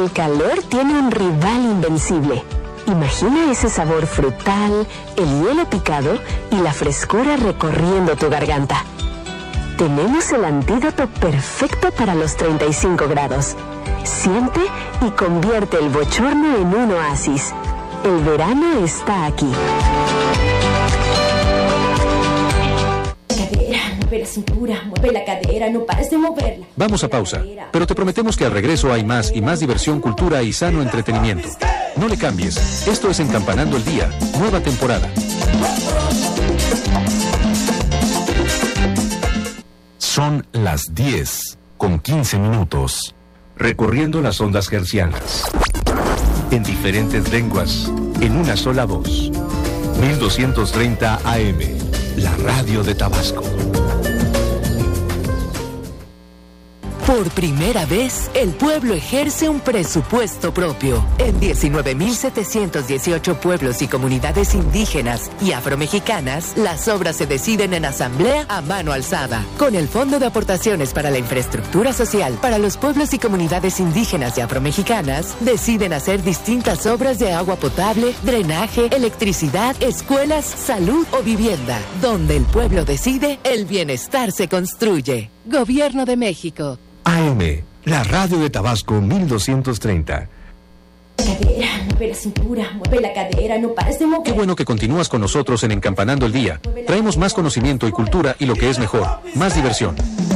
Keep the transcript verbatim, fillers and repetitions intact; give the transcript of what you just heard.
El calor tiene un rival invencible. Imagina ese sabor frutal, el hielo picado y la frescura recorriendo tu garganta. Tenemos el antídoto perfecto para los treinta y cinco grados. Siente y convierte el bochorno en un oasis. El verano está aquí. Mueve la cintura, mueve la cadera, no pares de moverla. Vamos a pausa, pero te prometemos que al regreso hay más y más diversión, cultura y sano entretenimiento. No le cambies, esto es Encampanando el Día, nueva temporada. Son las diez con quince minutos. Recorriendo las ondas hercianas. En diferentes lenguas, en una sola voz. mil doscientos treinta A M, la radio de Tabasco. Por primera vez, el pueblo ejerce un presupuesto propio. En diecinueve mil setecientos dieciocho pueblos y comunidades indígenas y afromexicanas, las obras se deciden en asamblea a mano alzada. Con el Fondo de Aportaciones para la Infraestructura Social para los pueblos y comunidades indígenas y afromexicanas, deciden hacer distintas obras de agua potable, drenaje, electricidad, escuelas, salud o vivienda. Donde el pueblo decide, el bienestar se construye. Gobierno de México. A M, la radio de Tabasco mil doscientos treinta. Cadera, mueve la cintura, mueve la cadera, no pares de mover. Qué bueno que continúas con nosotros en Encampanando el Día. Traemos más conocimiento y cultura y lo que es mejor, más diversión.